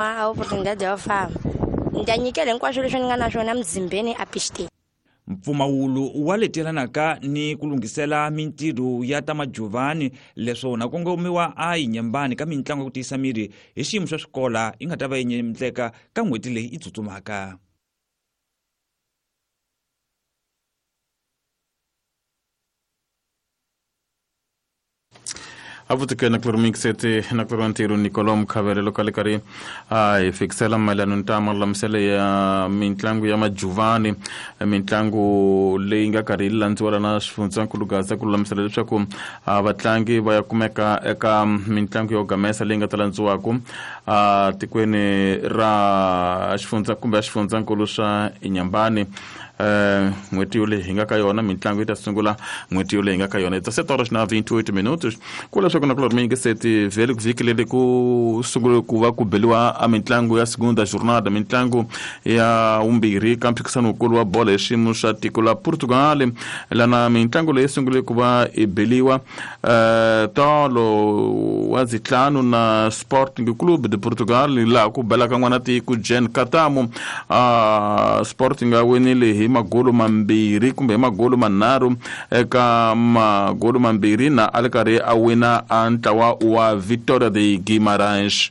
oportunidade ya fama ndanyikele hinkwaswo leswi ni nga na swona mdzimbeni apishti. Mpfumawulo wa letelanaka ni kulungisela mintirho ya tamajuvani leswona kongomiwa a yinyambani ka mitlangu ya ku tiyisa miri hi xiyimo swa swikola yi nga ta va yi nyemtleka ka n'hweti leyi yi tsutsumaka. Avutika na klormik sete na klorantiru Nicolom Kavere lokalikari fiksela malanu ntama lamsele ya mintlangu ya majuvani mintlangu leinga kari lanzwala na shfunza kulugaza kulamsele leswaku vatlangi vaya kumeka eka mintlangu yo gamesa leinga talanzwaku tikweni ra shfunza kumbe shfunza nkulusha inyambani n'hweti yole hi nga ka yona mitlangu yi ta sungula n'hweti yole hi nga ka yona ita 7:28 minutos kula swa kuna klormi nge seti vele vhiki leri ku sungula ku va ku beliwa a mitlangu ya segunda jornada mitlangu ya umbirhi ka mphikisano wukulu wa bola hi xiyimo xa tiko la Portugal lana mitlangu leyi sungule ku va i beliwa tolo wa zitlanu na Sporting Club de Portugal laha ku belaka n'wana tiko Gen Katamo Sporting a winile hi magolo mambirhi kumbe magolo manharhu eka magolo mambirhi na alekari a wina a ntlawa wa Vitória de Guimarães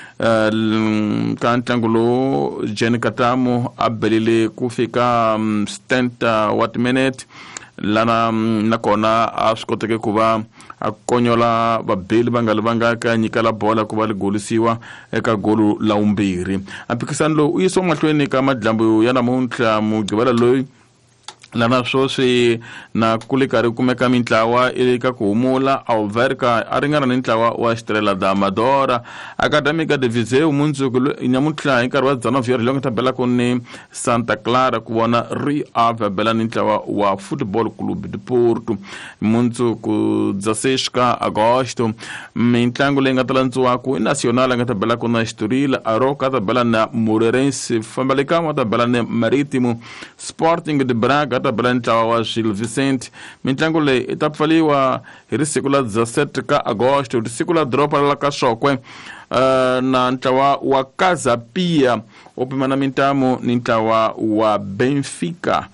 ka ntlangu lowu Gen Katamo a belile ku fika 70 wa timinete lana nakona a swi koteke ku va a konyola vabeli va nga ka nyika la bola ku va ligolisiwa eka golu la umbirhi. A mphikisano lowu u yisiwa mahlweni ka madlambu ya namuntlha mugqivela loyi lana swoswi na kulikari kumeka mintlawa eka ku humula Alverca a ringana ni ntlawa wa Estrela da Amadora Académica de Viseu mundzuku nyamuntlha hi nkarhi wa 19 longa tabela ku ni Santa Clara ku vona Rio bela ni ntlawa wa Futebol Clube de Porto mundzuku 16 agosto mintlangu leyi nga talandziwaku i Nacional nga tabela ku na Estoril Aroca tabela na Moreirense Famalicão tabela na Marítimo Sporting de Braga tabela ntlawa wa Gil Vicente mintlangu leyi ita pfaliwa hi risiku la 17 ka agosto risiku la dropa la ka Xokwe na ntlawa wa Casa Pia opimana mintamo ni ntlawa wa Benfica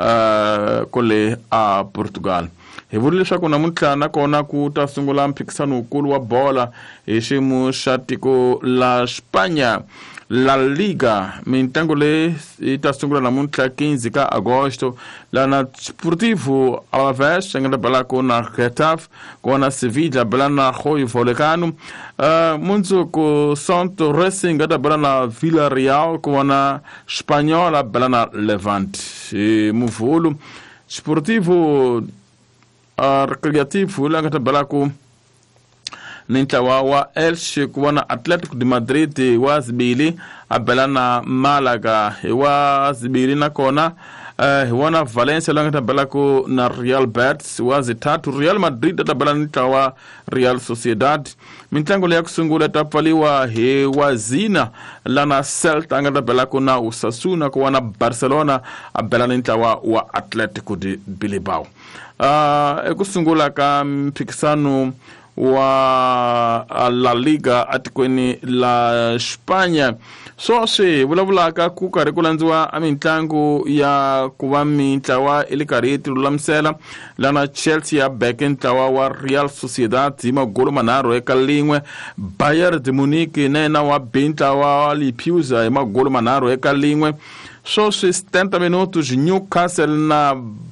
kole a Portugal. Hi vurile leswaku namuntlha nakona ku ta sungula mphikisano wukulu wa bola hi xiyimo xa tiko la Spanya La Liga mintlangu leyi ta sungula namuntlha 15 ka agosto lana Sportivo Alaves nga bela ku na Getafe ku na Sevilla bela na Rayo Vallecano mundzuku Santo Racing nga bela na Villarreal ku na Espanyola bela na Levante muvulu Sportivo Recreativo nga bela ku ni ntlawa wa Elche ku na Atletico de Madrid wa zibili a bela na Malaga wa zibili nakona wana Valencia langa bela ku na Real Betis wa zitatu Real Madrid bela ni ntlawa Real Sociedad mintlangu leyi kusungula ta pfaliwa hi wazina lana Celta nga bela ku na Osasuna ku na Barcelona a bela ni ntlawa wa Atletico de Bilbao ekusungula ka mphikisano wa La Liga atikweni la Spanya swoswi vulavulaka ku karhi ku landziwa a mitlangu ya ku va mitlawa ili karhi yi tilulamisela lana Chelsea ya beke ntlawa wa Real Sociedad hi magolo manharhu eka lin'we Bayern de Munich na yena wa ntlawa wa Leipzig hi magolo manharhu eka lin'we swoswi 70 minutos Newcastle na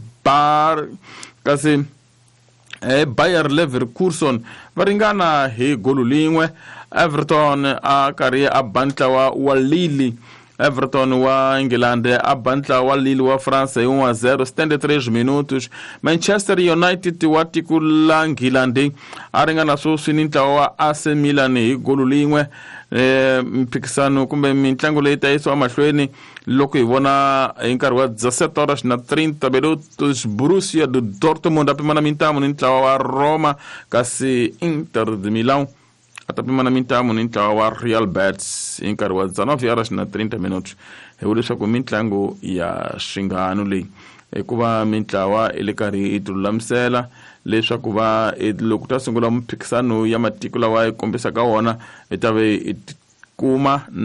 kasi Bayer Leverkusen varingana hi golu lin'we Everton a karhi a bantlawa wa Lille Everton wa England a bantlawa wa Lille wa France hi 1-0 73 minutos Manchester United wa tiko la England a ringana swoswi ni ntlawa wa AC Milan hi golu lin'we mphikisano kumbe mitlangu leyi ta yisiwa mahlweni loko hi vona hi nkarhi wa 17:30 minutos Borussia de Dortmund apimana mintamo ni ntlawa wa Roma kasi Inter de Milan atapimana mintamo ni ntlawa wa Real Betis hi nkarhi wa 19:30 minutos hi vule leswaku mitlangu ya xingano leyi hikuva mintlawa ile karhi yi tilulamisela leswaku va loko ta sungula mphikisano ya matiko lawa yi kombisaka wona ita ve kuma